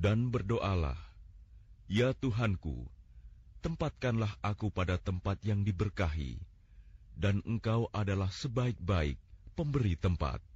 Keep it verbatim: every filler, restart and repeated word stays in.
Dan berdoalah, "Ya Tuhanku, tempatkanlah aku pada tempat yang diberkahi, dan Engkau adalah sebaik-baik pemberi tempat."